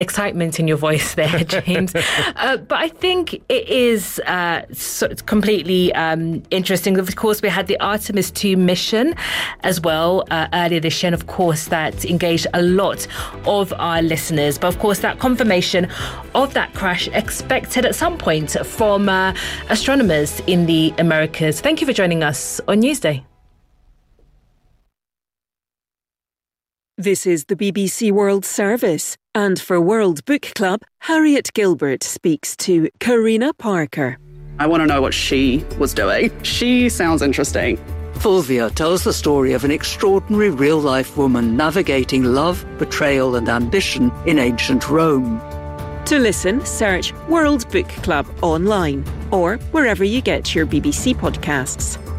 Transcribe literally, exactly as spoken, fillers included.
excitement in your voice there, James. uh, but I think it is uh, so it's completely um, interesting. Of course, we had the Artemis two mission as well uh, earlier this year, and of course that engaged a lot of our listeners. But of course, that confirmation of that crash expected at some point from uh, astronomers in the Americas. Thank you for joining us on Newsday. This is the B B C World Service, and for World Book Club, Harriet Gilbert speaks to Karina Parker. I want to know what she was doing. She sounds interesting. Fulvia tells the story of an extraordinary real-life woman navigating love, betrayal and ambition in ancient Rome. To listen, search World Book Club online or wherever you get your B B C podcasts.